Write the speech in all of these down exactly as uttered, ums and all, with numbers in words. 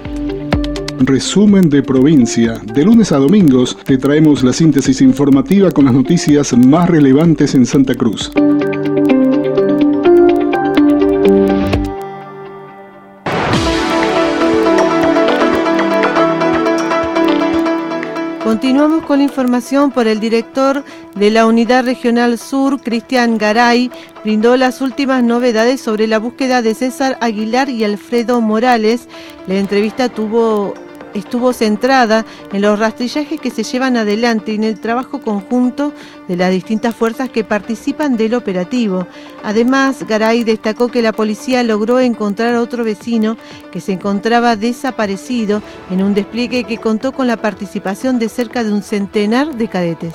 Resumen de provincia. De lunes a domingos te traemos la síntesis informativa con las noticias más relevantes en Santa Cruz. Continuamos con la información por el director de la Unidad Regional Sur, Cristian Garay, brindó las últimas novedades sobre la búsqueda de César Aguilar y Alfredo Morales. La entrevista tuvo, estuvo centrada en los rastrillajes que se llevan adelante y en el trabajo conjunto de las distintas fuerzas que participan del operativo. Además, Garay destacó que la policía logró encontrar a otro vecino que se encontraba desaparecido en un despliegue que contó con la participación de cerca de un centenar de cadetes.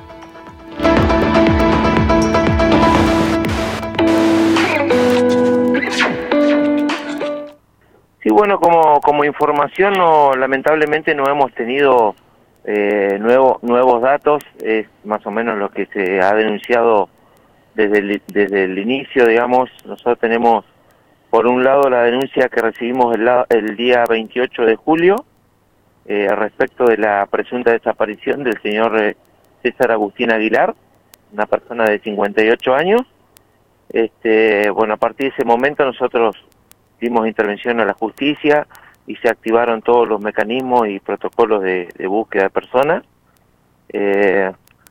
Sí, bueno, como, como información, no, lamentablemente no hemos tenido eh, nuevo, nuevos datos, es más o menos lo que se ha denunciado desde el, desde el inicio, digamos. Nosotros tenemos, por un lado, la denuncia que recibimos el, el día veintiocho de julio, eh, respecto de la presunta desaparición del señor eh, César Agustín Aguilar, una persona de cincuenta y ocho años. Este, bueno, a partir de ese momento nosotros dimos intervención a la justicia y se activaron todos los mecanismos y protocolos de, de búsqueda de personas. Eh,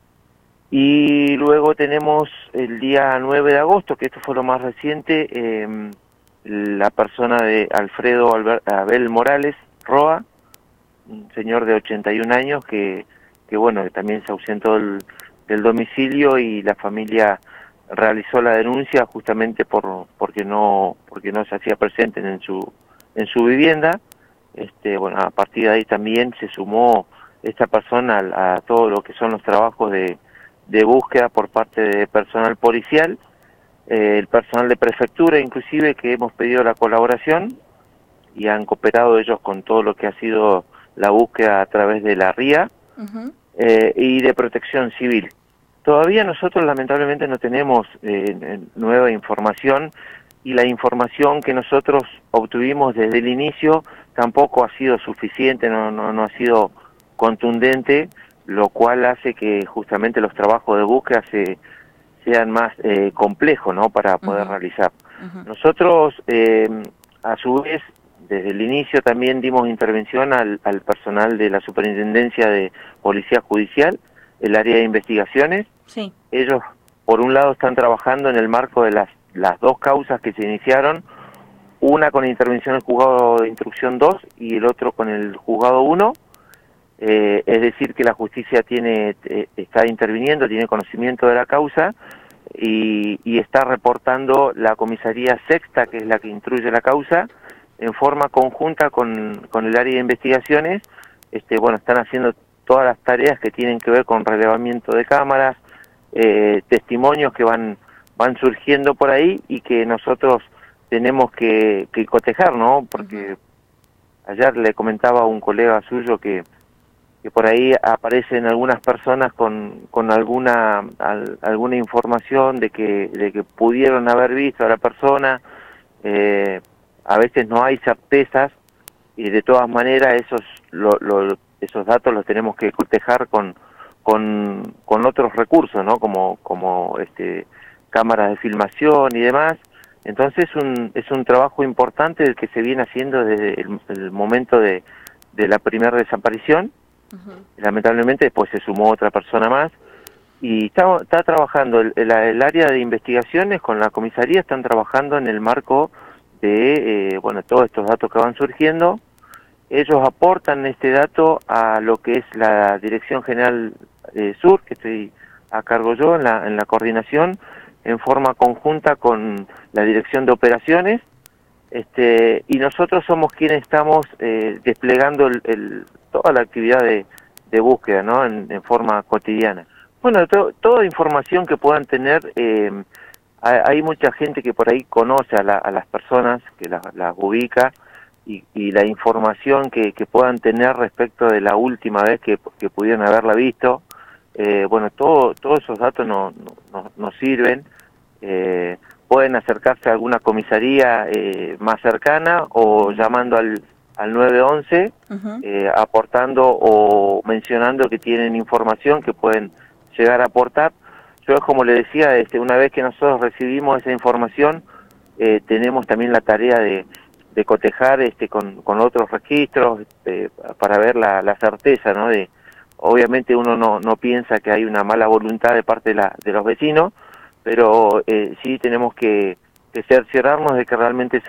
y luego tenemos el día nueve de agosto, que esto fue lo más reciente, eh, la persona de Alfredo Albert, Abel Morales Roa, un señor de ochenta y un años que, que bueno, que también se ausentó del, del domicilio y la familia realizó la denuncia justamente por porque no porque no se hacía presente en su en su vivienda. Este, bueno, a partir de ahí también se sumó esta persona a, a todo lo que son los trabajos de, de búsqueda por parte de personal policial, eh, el personal de prefectura inclusive, que hemos pedido la colaboración y han cooperado ellos con todo lo que ha sido la búsqueda a través de la R I A, uh-huh. eh, y de protección civil. Todavía nosotros lamentablemente no tenemos eh, nueva información y la información que nosotros obtuvimos desde el inicio tampoco ha sido suficiente, no, no, no ha sido contundente, lo cual hace que justamente los trabajos de búsqueda se, sean más eh, complejos, ¿no?, para poder uh-huh. realizar. Uh-huh. Nosotros, eh, a su vez, desde el inicio también dimos intervención al, al personal de la Superintendencia de Policía Judicial, el área de investigaciones. Sí. Ellos, por un lado, están trabajando en el marco de las, las dos causas que se iniciaron, una con intervención del juzgado de instrucción dos y el otro con el juzgado uno, eh, es decir, que la justicia tiene eh, está interviniendo, tiene conocimiento de la causa y, y está reportando la comisaría sexta, que es la que instruye la causa, en forma conjunta con, con el área de investigaciones. Este, bueno, están haciendo todas las tareas que tienen que ver con relevamiento de cámaras, eh, testimonios que van van surgiendo por ahí y que nosotros tenemos que, que cotejar, ¿no? Porque uh-huh. ayer le comentaba a un colega suyo que, que por ahí aparecen algunas personas con, con alguna al, alguna información de que, de que pudieron haber visto a la persona. Eh, a veces no hay certezas y de todas maneras esos lo, lo, esos datos los tenemos que cotejar con con con otros recursos, ¿no? Como como este cámaras de filmación y demás. Entonces un, es un trabajo importante el que se viene haciendo desde el, el momento de, de la primera desaparición. Uh-huh. Lamentablemente después se sumó otra persona más y está, está trabajando el, el, el área de investigaciones con la comisaría, están trabajando en el marco de eh, bueno, todos estos datos que van surgiendo. Ellos aportan este dato a lo que es la Dirección General eh, Sur, que estoy a cargo yo en la, en la coordinación, en forma conjunta con la Dirección de Operaciones, este, y nosotros somos quienes estamos eh, desplegando el, el, toda la actividad de, de búsqueda, ¿no?, en, en forma cotidiana. Bueno, to, toda información que puedan tener, eh, hay, hay mucha gente que por ahí conoce a, la, a las personas, que las, las ubica, y, y la información que, que puedan tener respecto de la última vez que, que pudieron haberla visto, eh, bueno, todo, todos esos datos no, no, no sirven. Eh, pueden acercarse a alguna comisaría eh, más cercana o llamando al, al nueve once, Uh-huh. eh, aportando o mencionando que tienen información que pueden llegar a aportar. Yo, como le decía, este, una vez que nosotros recibimos esa información, eh, tenemos también la tarea de, de cotejar este, con, con otros registros este, para ver la, la certeza, ¿no? De, obviamente uno no, no piensa que hay una mala voluntad de parte de, la, de los vecinos, pero eh, sí tenemos que, que cerciorarnos de que realmente